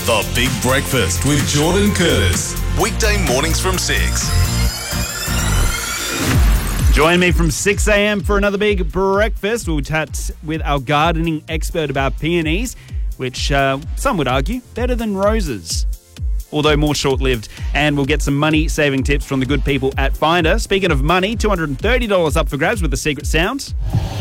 The Big Breakfast with Jordan Curtis. Weekday mornings from 6. Join me from 6 a.m. for another Big Breakfast. We'll chat with our gardening expert about peonies, which some would argue better than roses, although more short-lived. And we'll get some money-saving tips from the good people at Finder. Speaking of money, $230 up for grabs with the secret sound.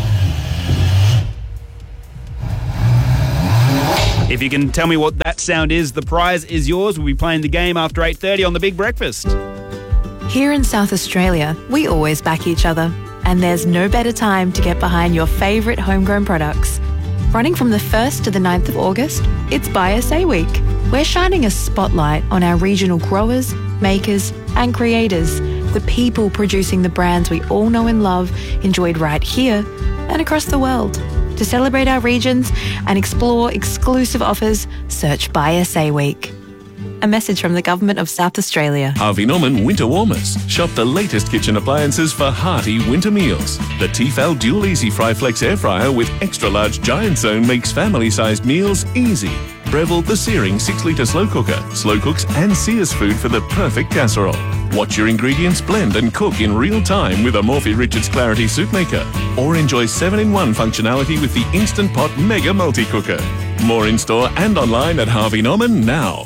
If you can tell me what that sound is, the prize is yours. We'll be playing the game after 8:30 on the Big Breakfast. Here in South Australia, we always back each other. And there's no better time to get behind your favourite homegrown products. Running from the 1st to the 9th of August, it's Buy SA Week. We're shining a spotlight on our regional growers, makers and creators, the people producing the brands we all know and love, enjoyed right here and across the world. To celebrate our regions and explore exclusive offers, search Buy SA Week. A message from the Government of South Australia. Harvey Norman Winter Warmers. Shop the latest kitchen appliances for hearty winter meals. The Tefal Dual Easy Fry Flex Air Fryer with extra large giant zone makes family-sized meals easy. Breville the Searing 6-litre slow cooker. Slow cooks and sears food for the perfect casserole. Watch your ingredients blend and cook in real time with a Morphy Richards Clarity Soup Maker. Or enjoy 7-in-1 functionality with the Instant Pot Mega Multi-Cooker. More in store and online at Harvey Norman now.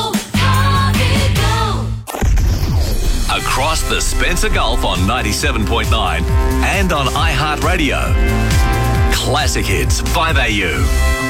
Across the Spencer Gulf on 97.9 and on iHeartRadio. Classic Hits 5AU.